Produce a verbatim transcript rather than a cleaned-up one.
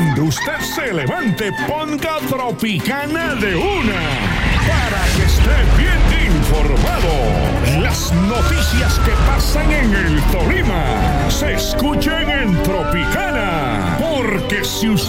Cuando usted se levante, ponga Tropicana de una para que esté bien informado. Las noticias que pasan en el Tolima se escuchen en Tropicana, porque si usted